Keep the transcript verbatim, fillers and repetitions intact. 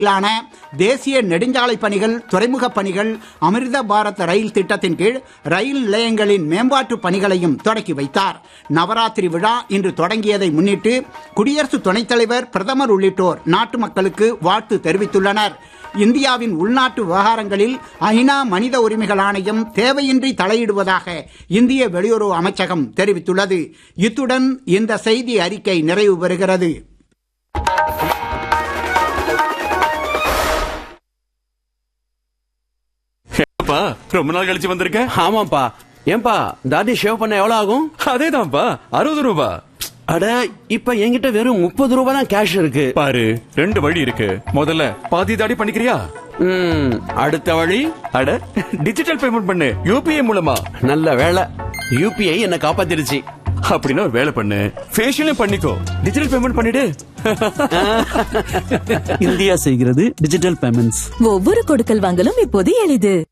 தேசிய நெடுஞ்சாலை பணிகள், துறைமுக பணிகள், அமிர்த பாரத் ரயில் திட்டத்தின் கீழ் ரயில் நிலையங்களின் மேம்பாட்டு பணிகளையும் தொடக்கி வைத்தார். நவராத்திரி விழா இன்று தொடங்கியதை முன்னிட்டு குடியரசு துணைத் தலைவர், பிரதமர் உள்ளிட்டோர் நாட்டு மக்களுக்கு வாழ்த்து தெரிவித்துள்ளனர். இந்தியாவின் உள்நாட்டு விவகாரங்களில் ஐநா மனித உரிமைகள் ஆணையம் தேவையின்றி தலையிடுவதாக இந்திய வெளியுறவு அமைச்சகம் தெரிவித்துள்ளது. இத்துடன் இந்த செய்தி அறிக்கை நிறைவு பெறுகிறது. ரொம்ப நாள் கழிச்சு வந்திருக்க. ஆமாப்பா. ஏன்பா தாடி ஷேவ் பண்ண எவ்வளவு ஆகும்? அதேதான்ப்பா, அறுபது ரூபா. அட, இப்ப என்கிட்ட வெறும் முப்பது ரூபாய் தான் கேஷ் இருக்கு. பாரு, ரெண்டு வழி இருக்கு. முதல்ல பாதி தாடி பண்ணிக்கிறியா? ம், அடுத்த வழி, அட டிஜிட்டல் பேமெண்ட் பண்ணு, யூபிஐ மூலமா. நல்ல வேலை, யூபிஐ என்ன காப்பாத்திருச்சு. அப்படின்னா ஒரு வேலை பண்ணு, ஃபேஷியலும் பண்ணிக்கோ, டிஜிட்டல் பேமெண்ட் பண்ணிடு. இந்தியா செய்கிறது டிஜிட்டல் பேமெண்ட்ஸ். ஒவ்வொரு கொடுக்கல் வாங்கலும் இப்போது எளிது.